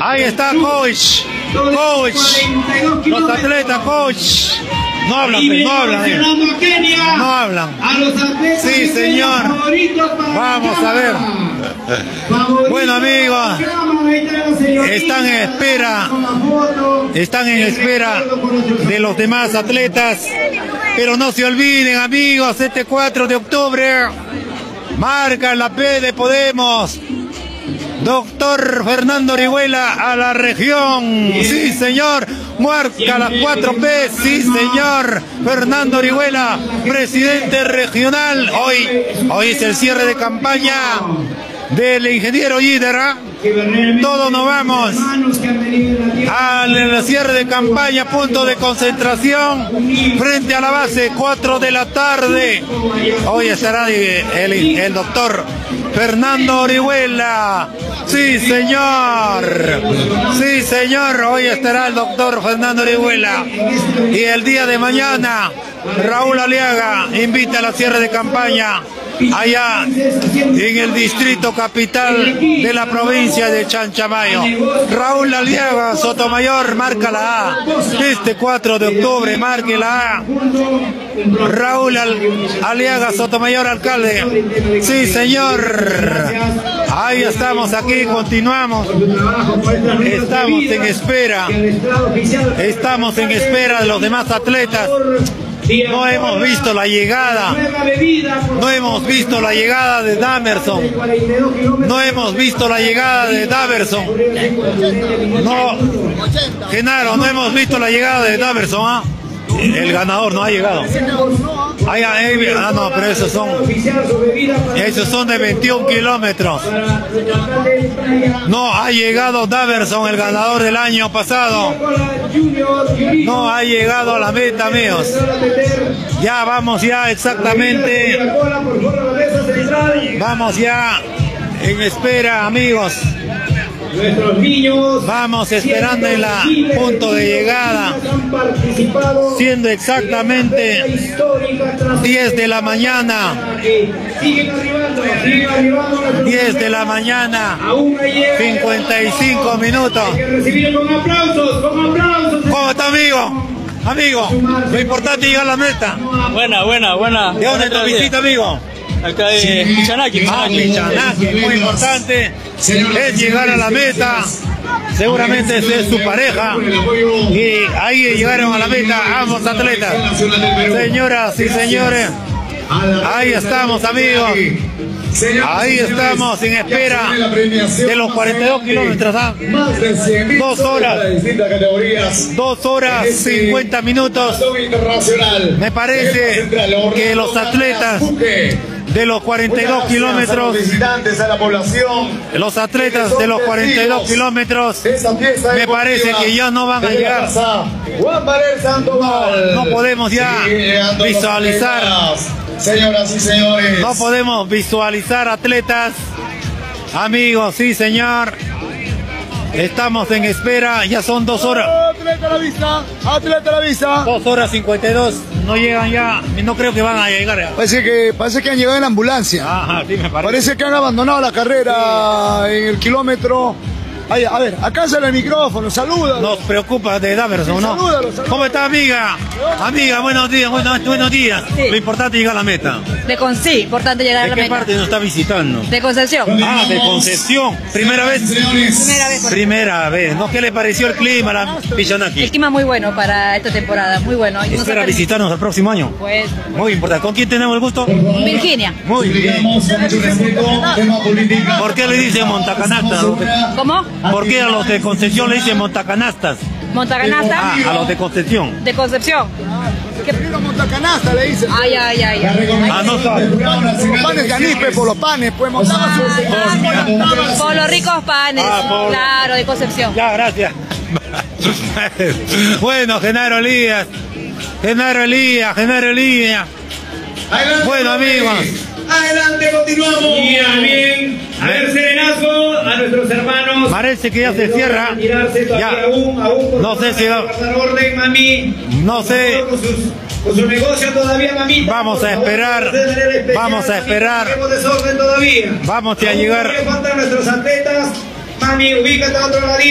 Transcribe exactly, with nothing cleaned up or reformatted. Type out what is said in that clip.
Ahí está, coach. Coach. Los atletas, coach. No hablan, no hablan. Eh. No hablan. Sí, señor. Vamos a ver. Bueno, amigos, están en espera, están en espera de los demás atletas, pero no se olviden, amigos, este cuatro de octubre marca la P de Podemos. Doctor Fernando Orihuela a la región, sí señor, marca las cuatro P, sí señor, Fernando Orihuela, presidente regional. Hoy, hoy es el cierre de campaña del ingeniero Yidera. Todos nos vamos al cierre de campaña, punto de concentración frente a la base, cuatro de la tarde. Hoy estará el, el doctor Fernando Orihuela. Sí, señor. Sí, señor. Hoy estará el doctor Fernando Orihuela. Y el día de mañana, Raúl Aliaga invita a la cierre de campaña allá en el distrito capital de la provincia de Chanchamayo. Raúl Aliaga, Sotomayor, marca la A. Este cuatro de octubre, marque la A. Raúl Aliaga, Sotomayor, alcalde. Sí, señor. Ahí estamos, aquí continuamos. Estamos en espera. Estamos en espera de los demás atletas. No hemos visto la llegada, no hemos visto la llegada de Damerson, no hemos visto la llegada de Daverson, no, Genaro, no hemos visto la llegada de Daverson, ¿ah? El ganador no ha llegado. Ay, ay, ah, no, pero esos son, esos son de veintiún kilómetros. No ha llegado Daverson, el ganador del año pasado. No ha llegado a la meta, amigos. Ya vamos ya exactamente. Vamos ya en espera, amigos. Nuestros niños vamos esperando en la punto de llegada, siendo exactamente diez de la mañana. diez de la mañana, cincuenta y cinco minutos. ¿Cómo está, amigo? Amigo, lo importante es llegar a la meta. Buena, buena, buena. ¿De dónde te visita, amigo? Acá de Pichanaki. Ah, Pichanaki, muy importante es llegar a la meta. Seguramente esa es su pareja y ahí llegaron a la meta ambos atletas. Señoras y señores, ahí estamos, amigos. Ahí estamos en espera de los cuarenta y dos kilómetros, ¿ah? Dos horas, dos horas cincuenta minutos. Me parece que los atletas de los cuarenta y dos kilómetros, los atletas de los cuarenta y dos kilómetros, me parece que ya no van a llegar. No, no podemos ya visualizar. Señoras y señores, no podemos visualizar atletas, amigos, sí señor, estamos en espera, ya son dos horas. Atleta a la vista, atleta a la vista. Dos horas cincuenta y dos, no llegan ya, no creo que van a llegar ya. Parece que, parece que han llegado en la ambulancia. Ajá, sí me parece. Parece que han abandonado la carrera en el kilómetro. Ay, a ver, acá sale el micrófono, saluda. Nos preocupa de Daverson, ¿no? Salúdalo, salúdalo. ¿Cómo está, amiga? Amiga, buenos días, buenos, buenos días. Sí. Lo importante es llegar a la meta. De con sí, importante llegar a la ¿De qué meta. parte nos está visitando? De Concepción. Ah, de Concepción. ¿Primera vez? Primera vez. Primera vez. ¿No? ¿Qué le pareció el clima, la Pichanaki? El clima muy bueno para esta temporada, muy bueno. Y ¿Espera visitarnos el próximo año? Pues. Muy importante. ¿Con quién tenemos el gusto? Virginia. Muy bien. ¿Por qué le dicen montacanastas? ¿Cómo? ¿Por qué a los de Concepción le dicen montacanastas? ¿Montacanasta? Ah, a los de Concepción. De Concepción. ¿Qué? Montacanasta le dicen. Ay, ay, ay. ay. Ah, no sabe. Por los panes de anispe, por los panes, pues montaba su... Por los ricos panes. Ah, por- Claro, de Concepción. Ya, gracias. Bueno, Genaro Elías. Genaro Elías, Genaro Elías. Bueno, amigos. Adelante, continuamos. Bien, bien. A ver, serenazo a nuestros hermanos. Parece que ya se cierra. Ya. Aún, aún, por No sé si va- pasar orden, mami. No sé. Con sus, con su negocio todavía, mamita. Vamos a esperar. Vamos a esperar. Tenemos desorden todavía. Vamos a llegar. Faltan nuestros atletas. Mami, ubícate a otro lado.